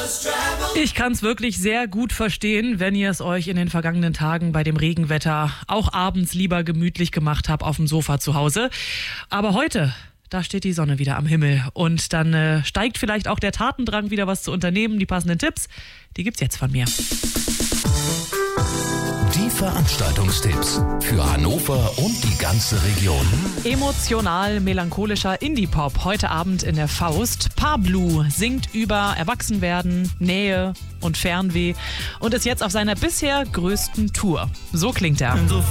Ich kann es wirklich sehr gut verstehen, wenn ihr es euch in den vergangenen Tagen bei dem Regenwetter auch abends lieber gemütlich gemacht habt auf dem Sofa zu Hause. Aber heute, da steht die Sonne wieder am Himmel und dann steigt vielleicht auch der Tatendrang, wieder was zu unternehmen. Die passenden Tipps, die gibt's jetzt von mir. Die Veranstaltungstipps für Hannover und die ganze Region. Emotional melancholischer Indie-Pop heute Abend in der Faust. Pablo singt über Erwachsenwerden, Nähe und Fernweh und ist jetzt auf seiner bisher größten Tour. So klingt er.